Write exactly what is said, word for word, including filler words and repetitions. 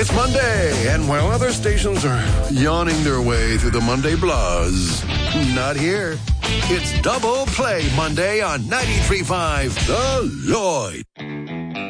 It's Monday, and while other stations are yawning their way through the Monday blues, not here. It's Double Play Monday on ninety-three point five The Lloyd.